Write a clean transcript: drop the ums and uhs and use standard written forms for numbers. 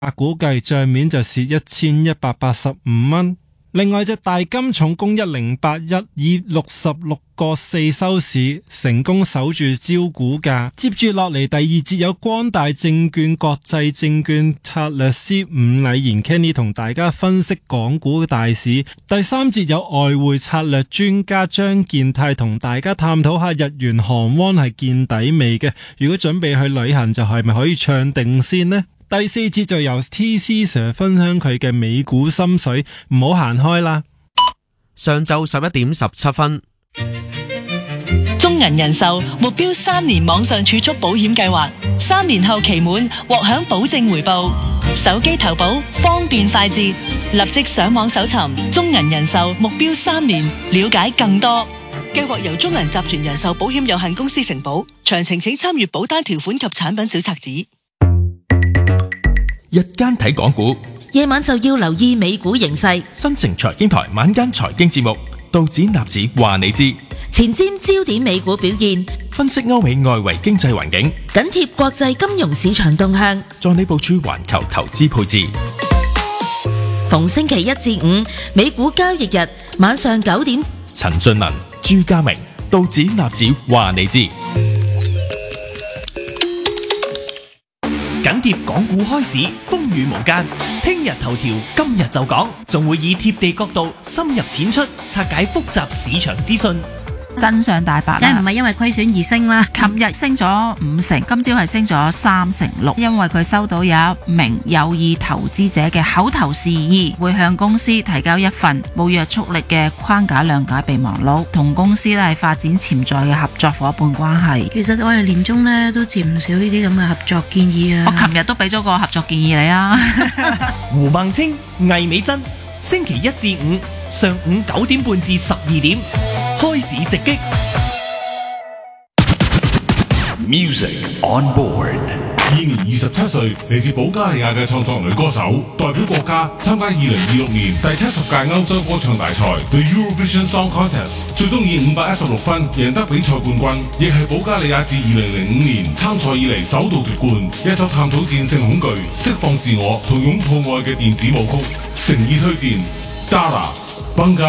估計賬面就蝕1185蚊。另外隻大金重工1081以66個4收市，成功守住招股價。接住落嚟第二節有光大證券國際證券策略師伍禮賢 Kenny 同大家分析港股嘅大市。第三節有外匯策略專家張健泰同大家探討下日元韓圜係見底未嘅，如果準備去旅行就係咪可以唱定先呢？第四節就由 TC Sir 分享佢嘅美股心水，唔好行開啦。 上晝11點17分， 中銀人壽目標3年網上儲蓄保險計劃，3年後期滿獲享保證回報，手機投保方便快捷，立即上網搜尋中銀人壽目標3年，了解更多。計劃由中銀集團人壽保險有限公司承保，詳情請參閱保單條款及產品小冊子。 日間睇港股， 夜晚就要留意美股形勢。 新城財經台晚間財經節目，道指納指話你知， 前瞻焦點美股表現， 分析歐美外圍經濟環境， 緊貼國際金融市場動向， 助你部署環球投資配置。 逢星期一至五美股交易日晚上9點， 陳俊文、朱家明，道指納指話你知。 緊貼港股開市，風雨無間。聽日頭條，今日就講，仲會以貼地角度深入淺出，拆解複雜市場資訊。 真相大白，梗係唔係因為虧損而升啦。琴日升咗5成，今朝係升咗36%，因為佢收到有一名有意投資者嘅口頭示意，會向公司提交一份冇約束力嘅框架諒解備忘錄，同公司咧係發展潛在嘅合作夥伴關係。 其實我哋年中咧都接唔少呢啲咁嘅合作建議啊。 我琴日都俾咗個合作建議你啊。 胡孟青、魏美珍，星期一至五上午9點半至12點。開市直擊 Music on board。 現年27歲，嚟自保加利亞嘅創作女歌手，代表國家參加2026年第70屆歐洲歌唱大賽 The Eurovision Song Contest， 最終以516分贏得比賽冠軍，亦係保加利亞自2005年參賽以嚟首度奪冠。一首探討戰勝恐懼、釋放自我同擁抱愛嘅電子舞曲，誠意推薦 Dara Banga。